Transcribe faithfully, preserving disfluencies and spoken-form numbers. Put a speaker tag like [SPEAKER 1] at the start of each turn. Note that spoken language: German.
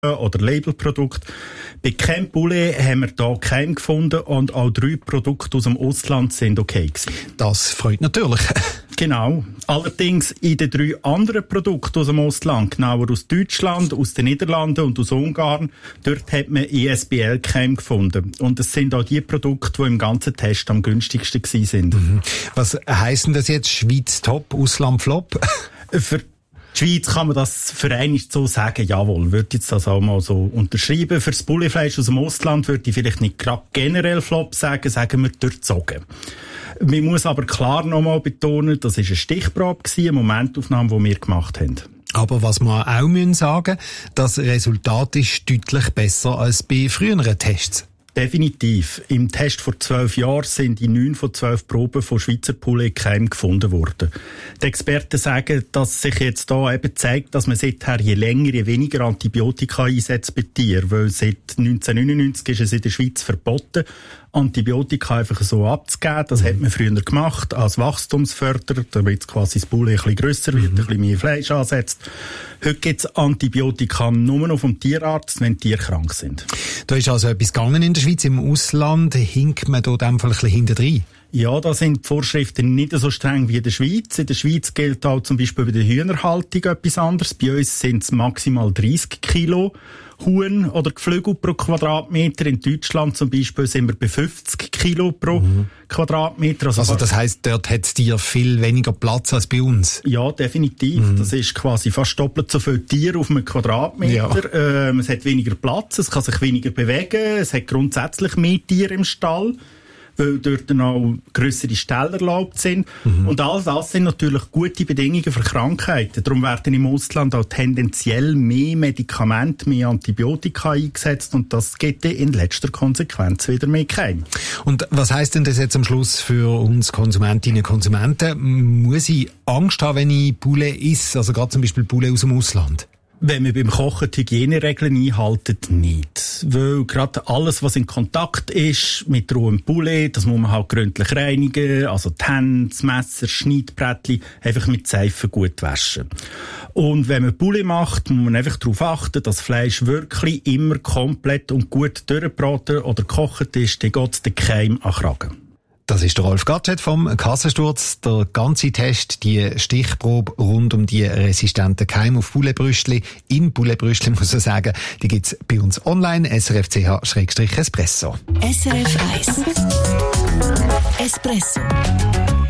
[SPEAKER 1] oder Labelprodukt. Bei Crème Poulet haben wir da Keim gefunden und auch drei Produkte aus dem Ausland sind okay gewesen.
[SPEAKER 2] Das freut natürlich.
[SPEAKER 1] Genau. Allerdings in den drei anderen Produkten aus dem Ausland, genauer aus Deutschland, aus den Niederlanden und aus Ungarn, dort hat man I S B L-Keim gefunden. Und es sind auch die Produkte, die im ganzen Test am günstigsten gewesen sind.
[SPEAKER 2] Mhm. Was heisst denn das jetzt? Schweiz top, Ausland flop?
[SPEAKER 1] Für die Schweiz kann man das für einmal so sagen, jawohl, würde jetzt das auch mal so unterschreiben. Für das Bullefleisch aus dem Ausland würde ich vielleicht nicht gerade generell Flop sagen, sagen wir durchzogen. Man muss aber klar nochmal betonen, das war eine Stichprobe, eine Momentaufnahme, die wir gemacht haben.
[SPEAKER 2] Aber was wir auch müssen sagen, das Resultat ist deutlich besser als bei früheren Tests.
[SPEAKER 1] Definitiv. Im Test vor zwölf Jahren sind in neun von zwölf Proben von Schweizer Poulet Keim gefunden worden. Die Experten sagen, dass sich jetzt da eben zeigt, dass man seither je länger, je weniger Antibiotika einsetzt bei Tieren, weil seit neunzehnhundertneunundneunzig ist es in der Schweiz verboten, Antibiotika einfach so abzugeben. Das mhm. hat man früher gemacht als Wachstumsförderer, damit quasi das Poulet ein bisschen grösser wird, mhm. ein bisschen mehr Fleisch ansetzt. Heute gibt es Antibiotika nur noch vom Tierarzt, wenn Tiere krank sind.
[SPEAKER 2] Da ist also etwas gegangen in der Schweiz. Im Ausland hinkt man da ein bisschen hinterdrein.
[SPEAKER 1] Ja, da sind die Vorschriften nicht so streng wie in der Schweiz. In der Schweiz gilt auch zum Beispiel bei der Hühnerhaltung etwas anderes. Bei uns sind es maximal dreißig Kilo Huhn oder Geflügel pro Quadratmeter. In Deutschland zum Beispiel sind wir bei fünfzig Kilo pro mhm. Quadratmeter. Also,
[SPEAKER 2] also das heisst, dort hat es Tier viel weniger Platz als bei uns?
[SPEAKER 1] Ja, definitiv. Mhm. Das ist quasi fast doppelt so viel Tier auf einem Quadratmeter. Ja. Ähm, es hat weniger Platz, es kann sich weniger bewegen, es hat grundsätzlich mehr Tiere im Stall, weil dort dann auch grössere Ställe erlaubt sind. Mhm. Und all das sind natürlich gute Bedingungen für Krankheiten. Darum werden im Ausland auch tendenziell mehr Medikamente, mehr Antibiotika eingesetzt und das gibt in letzter Konsequenz wieder mehr Keim.
[SPEAKER 2] Und was heisst denn das jetzt am Schluss für uns Konsumentinnen und Konsumenten? Muss ich Angst haben, wenn ich Poulet esse, also gerade zum Beispiel Poulet aus dem Ausland?
[SPEAKER 1] Wenn wir beim Kochen die Hygieneregeln einhalten, nicht. Weil gerade alles, was in Kontakt ist mit rohem Poulet, das muss man halt gründlich reinigen, also die Hände, das Messer, Schneidbrettchen, einfach mit Seife gut waschen. Und wenn man Poulet macht, muss man einfach darauf achten, dass Fleisch wirklich immer komplett und gut durchgebraten oder gekocht ist, dann geht der Keim an Kragen.
[SPEAKER 2] Das ist der Rolf Gatschet vom Kassensturz. Der ganze Test, die Stichprobe rund um die resistenten Keime auf Pouletbrüstli, im Pouletbrüstli muss ich sagen, die gibt's bei uns online, S R F C H Espresso.
[SPEAKER 3] S R F eins Espresso.